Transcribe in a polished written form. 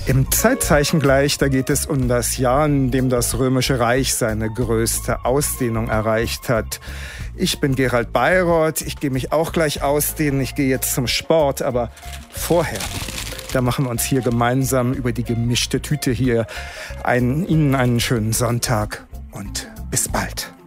Im Zeitzeichen gleich, da geht es um das Jahr, in dem das Römische Reich seine größte Ausdehnung erreicht hat. Ich bin Gerald Bayroth, ich gehe mich auch gleich ausdehnen, ich gehe jetzt zum Sport, aber vorher, da machen wir uns hier gemeinsam über die gemischte Tüte hier. Ihnen einen schönen Sonntag und bis bald.